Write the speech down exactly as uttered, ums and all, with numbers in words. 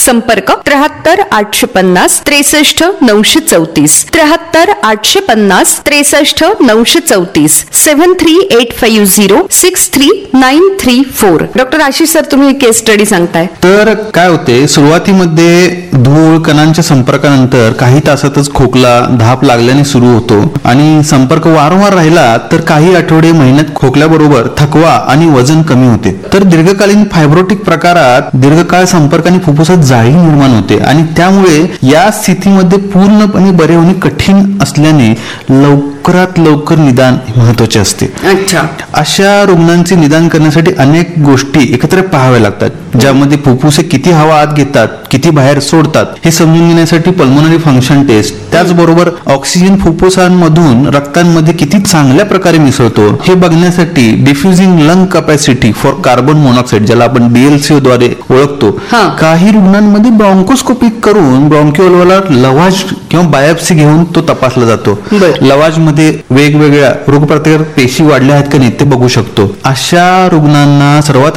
संपर्क त्र्याहत्तर आठशे पन्नास त्रेसष्ट नऊशे चौतीस त्र्याहत्तर आठशे पन्नास त्रेसष्ट नऊशे चौतीस seven three eight five zero six three nine three four. Doctor Ashish sir, तुम्ही केस स्टडी सांगताय. तर काय होते, सुरुवातीमध्ये धूळ कणांच्या संपर्कानंतर काही तासातच खोकला धाप लागल्याने सुरू होतो आणि संपर्क वारंवार राहिला तर काही आठवडे महिन्यात खोकल्याबरोबर थकवा आणि वजन कमी होते. तर दीर्घकालीन फायब्रोटिक प्रकारात दीर्घकाळ संपर्काने फुफ्फुसात जाळी निर्माण होते आणि त्यामुळे या स्थितीमध्ये पूर्णपणे बरे होणे कठीण असल्याने लवकरात लवकर निदान महत्वाचे असते. अच्छा. अशा रुग्णांचे निदान करण्यासाठी अनेक गोष्टी एकत्र पाहाव्या लागतात, ज्यामध्ये फुफ्फुसे किती हवा आत घेतात, किती बाहेर सोडतात हे समजून घेण्यासाठी पल्मोनरी फंक्शन टेस्ट, त्याचबरोबर ऑक्सिजन फुफ्फुसांमधून रक्तांमध्ये किती चांगल्या प्रकारे मिसळतो हे बघण्यासाठी डिफ्युजिंग lung capacity for carbon monoxide, ज्याला आपण डीएलसीओ द्वारे ओळखतो, काही रुग्णांमध्ये ब्रॉन्कोस्कोपी करून ब्रॉन्क्युअलला लवाज किंवा बायोप्सी घेऊन तो तपासला जातो. लवाज मध्ये वेगवेगळ्या रोगप्रतिकारक पेशी वाढल्या आहेत का नाही ते बघू शकतो. अशा रुग्णांना सर्वात